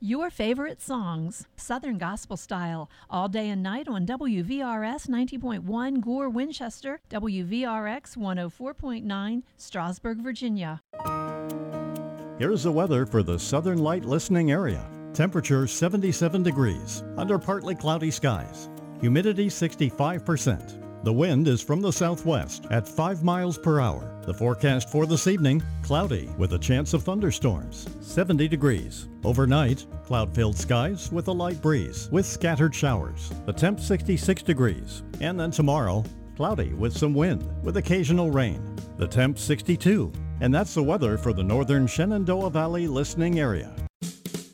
Your favorite songs, Southern Gospel Style, all day and night on WVRS 90.1 Gore, Winchester, WVRX 104.9 Strasburg, Virginia. Here's the weather for the Southern Light listening area. Temperature 77 degrees, under partly cloudy skies. Humidity 65%. The wind is from the southwest at 5 miles per hour. The forecast for this evening, cloudy with a chance of thunderstorms, 70 degrees. Overnight, cloud-filled skies with a light breeze with scattered showers. The temp 66 degrees. And then tomorrow, cloudy with some wind with occasional rain. The temp 62. And that's the weather for the northern Shenandoah Valley listening area.